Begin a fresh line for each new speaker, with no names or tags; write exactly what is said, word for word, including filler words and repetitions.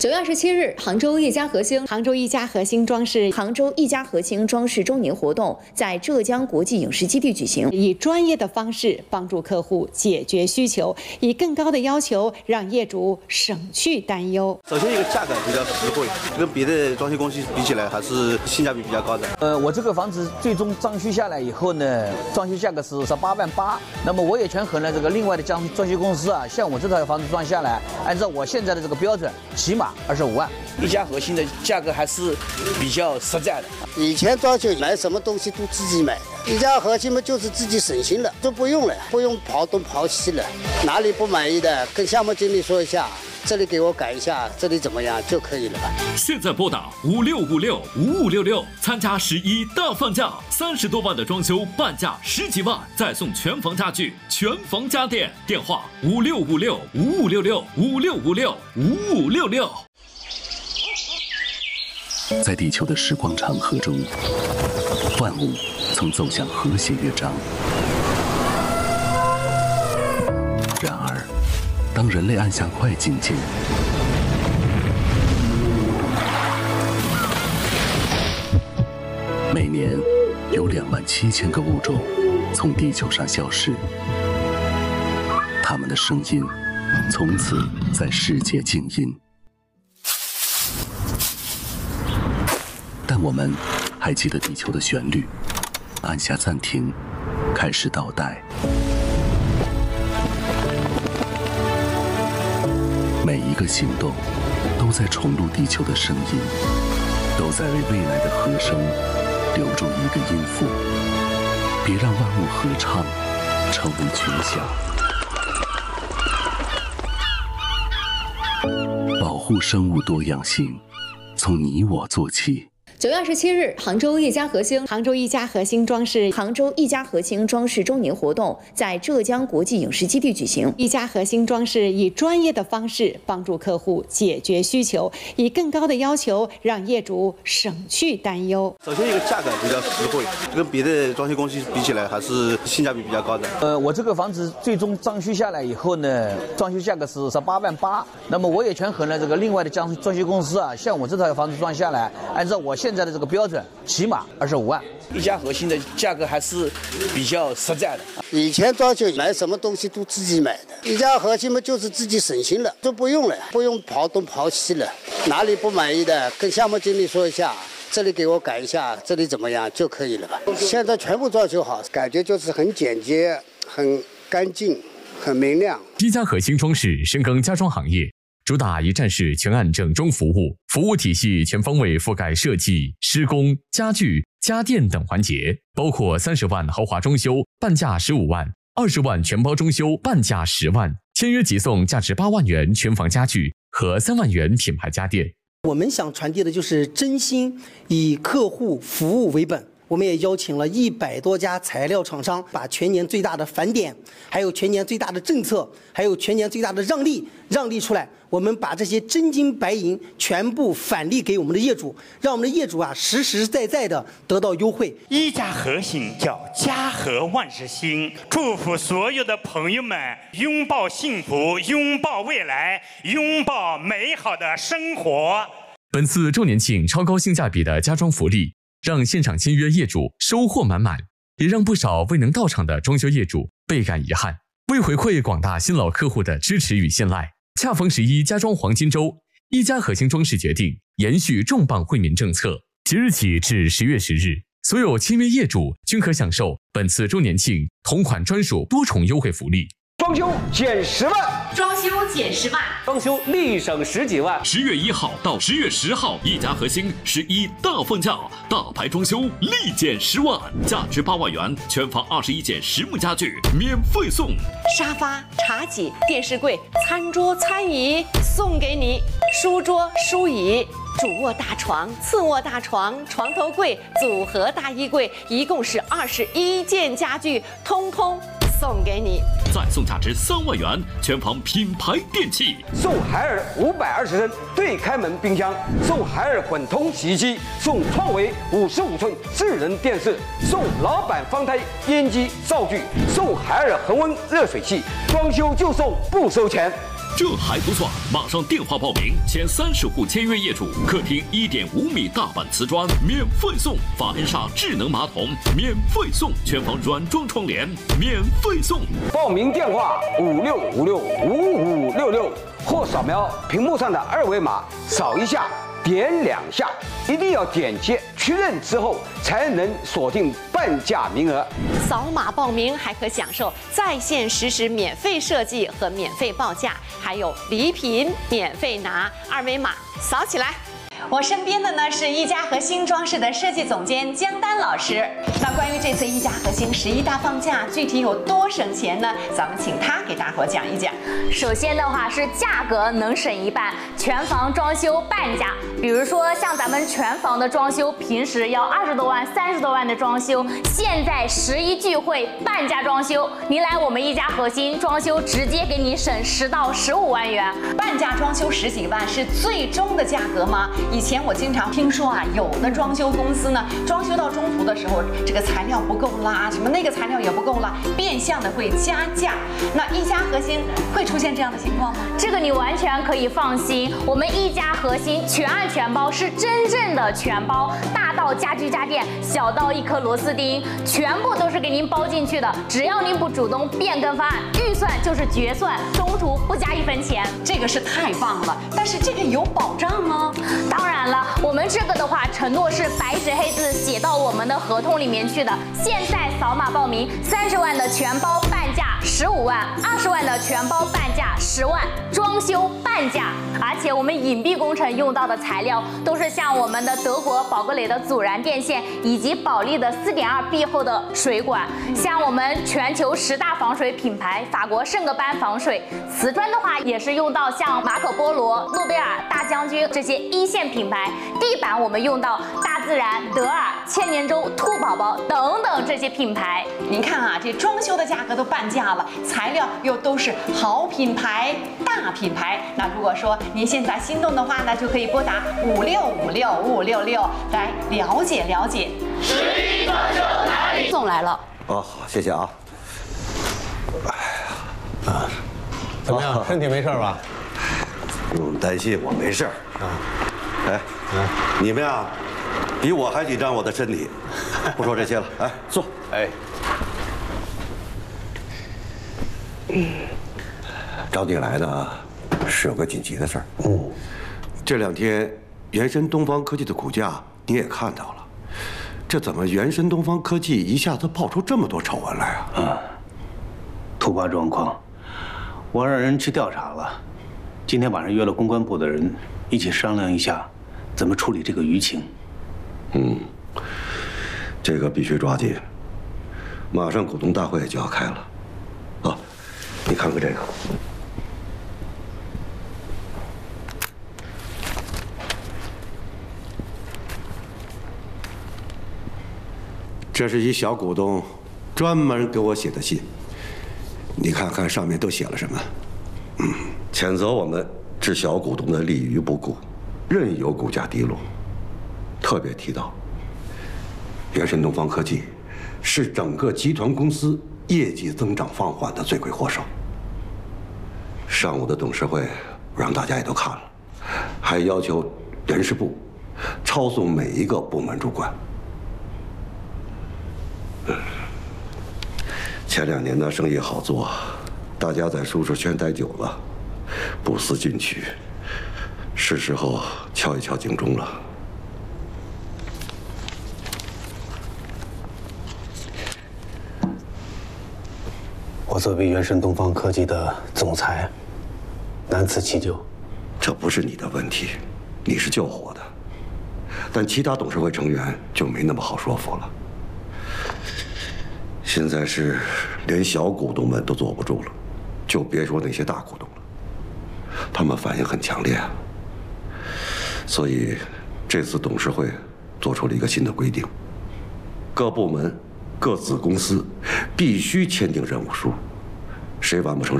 九月二十七日，杭州一家核心杭州一家核心装饰杭州一家核心装饰周年活动在浙江国际影视基地举行，以专业的方式帮助客户解决需求，以更高的要求让业主省去担忧。
首先，一个价格比较实惠，跟别的装修公司比起来，还是性价比比较高的。
呃，我这个房子最终装修下来以后呢，装修价格是十八万八。那么我也权衡了这个另外的装装修公司啊，像我这套房子装下来，按照我现在的这个标准，起码二十五万。一家核心的价格还是比较实在的。
以前装修买什么东西都自己买的，一家核心嘛就是自己省心了，都不用了，不用跑东跑西了。哪里不满意的，跟项目经理说一下。这里给我改一下，这里怎么样就可以了吧？
现在拨打五六五六五五六六，参加十一大放价，三十多万的装修半价十几万，再送全房家具、全房家电。电话五六五六五五六六五六五六五五六六。
在地球的时光长河中，万物曾走向和谐乐章。然而，当人类按下快进键，每年有两万七千个物种从地球上消失，它们的声音从此在世界静音。但我们还记得地球的旋律，按下暂停，开始倒带。每一个行动都在重录地球的声音，都在为未来的和声留住一个音符。别让万物合唱成为群响，保护生物多样性，从你我做起。
九月二十七日，杭州一家核心杭州一家核心装饰杭州一家核心装饰周年活动在浙江国际影视基地举行。一家核心装饰以专业的方式帮助客户解决需求，以更高的要求让业主省去担忧。
首先，一个价格比较实惠，跟别的装修公司比起来，还是性价比比较高的。
呃，我这个房子最终装修下来以后呢，装修价格是十八万八。那么我也权衡了这个另外的装装修公司啊，像我这套房子装下来，按照我现在的这个标准，起码二十五万。一家核心的价格还是比较实在的。
以前装修买什么东西都自己买的，一家核心嘛就是自己省心了，都不用了，不用跑东跑西了。哪里不满意的，跟项目经理说一下。这里给我改一下，这里怎么样就可以了吧？现在全部装修好，感觉就是很简洁、很干净、很明亮。
一家核心装饰深耕家装行业，主打一站式全案整装服务，服务体系全方位覆盖设计、施工、家具、家电等环节，包括三十万豪华装修半价十五万，二十万全包装修半价十万，签约即送价值八万元全房家具和三万元品牌家电。
我们想传递的就是真心，以客户服务为本。我们也邀请了一百多家材料厂商，把全年最大的返点，还有全年最大的政策，还有全年最大的让利让利出来。我们把这些真金白银全部返利给我们的业主，让我们的业主啊实实在在的得到优惠。
一家核心叫家和万事兴，祝福所有的朋友们拥抱幸福，拥抱未来，拥抱美好的生活。
本次周年庆超高性价比的家装福利，让现场签约业主收获满满，也让不少未能到场的装修业主倍感遗憾。为回馈广大新老客户的支持与信赖，恰逢十一家装黄金周，一家核心装饰决定延续重磅惠民政策，即日起至十月十日，所有签约业主均可享受本次周年庆同款专属多重优惠福利。
装修减十万，
装修减十万，
装修立省十几万。
十月一号到十月十号，一家核心十一大放价，大牌装修立减十万，价值八万元全房二十一件实木家具免费送，
沙发、茶几、电视柜、餐桌、餐椅送给你，书桌、书椅。主卧大床、次卧大床、床头柜、组合大衣柜，一共是二十一件家具，通通送给你，
再送价值三万元全房品牌电器，
送海尔五百二十升对开门冰箱，送海尔混通洗衣机，送创维五十五寸智能电视，送老板方胎烟机灶具，送海尔恒温热水器，装修就送不收钱。
这还不算，马上电话报名，前三十户签约业主，客厅一点五米大板瓷砖免费送，法莲纱智能马桶免费送，全房软装窗帘免费送。
报名电话五六五六五五六六，或扫描屏幕上的二维码，扫一下，点两下，一定要点击确认之后，才能锁定半价名额。
扫码报名还可享受在线实时免费设计和免费报价，还有礼品免费拿，二维码扫起来。我身边的呢是一家和新装饰的设计总监江丹老师。那关于这次一家和新十一大放假，具体有多省钱呢？咱们请他给大伙讲一讲。
首先的话是价格能省一半，全房装修半价。比如说像咱们全房的装修，平时要二十多万、三十多万的装修，现在十一聚会半价装修，您来我们一家和新装修，直接给你省十到十五万元。
半价装修十几万是最终的价格吗？以前我经常听说啊，有的装修公司呢，装修到中途的时候，这个材料不够啦，什么那个材料也不够啦，变相的会加价。那一家和新会出现这样的情况吗？
这个你完全可以放心，我们一家和新全案全包是真正的全包，大到家居家电，小到一颗螺丝钉，全部都是给您包进去的。只要您不主动变更方案，预算就是决算，中途不加一分钱。
这个是太棒了，但是这个有保障吗？
当然了，我们这个的话，承诺是白纸黑字写到我们的合同里面去的。现在扫码报名，三十万的全包半价十五万，二十万的全包半价十万，装修半价。而且我们隐蔽工程用到的材料都是像我们的德国宝格雷的阻燃电线，以及保利的四点二 B 厚的水管。像我们全球十大防水品牌，法国圣格班防水。瓷砖的话，也是用到像马可波罗、诺贝尔、大将军这些一线品牌。地板我们用到大自然、德尔、千年舟、兔宝宝等等这些品牌。
您看啊，这装修的价格都半价了，材料又都是好品牌、大品牌。那如果说您现在心动的话呢，就可以拨打五六五六五五六六来了解了解。
十一装修哪里？
送来了。
哦，好，谢谢啊。
哎呀，啊，怎么样？身体没事吧？
不用担心，我没事儿啊。哎，
嗯，
你们呀，比我还紧张我的身体。不说这些了，哎，坐。
哎，
找你来呢，是有个紧急的事儿。嗯，这两天原神东方科技的股价你也看到了，这怎么原神东方科技一下子爆出这么多丑闻来啊？
啊，突发状况，我让人去调查了，今天晚上约了公关部的人一起商量一下，怎么处理这个舆情。
嗯，这个必须抓紧，马上股东大会就要开了。啊，你看看这个。这是一小股东专门给我写的信，你看看上面都写了什么？嗯，谴责我们置小股东的利益于不顾，任由股价低落。特别提到，原神东方科技是整个集团公司业绩增长放缓的罪魁祸首。上午的董事会我让大家也都看了，还要求人事部抄送每一个部门主管。前两年呢，生意好做，大家在舒适圈待久了，不思进取，是时候敲一敲警钟了。
我作为原神东方科技的总裁，难辞其咎。
这不是你的问题，你是救火的，但其他董事会成员就没那么好说服了。现在是连小股东们都坐不住了，就别说那些大股东了，他们反应很强烈啊。所以这次董事会做出了一个新的规定，各部门、各子公司必须签订任务书，谁完不成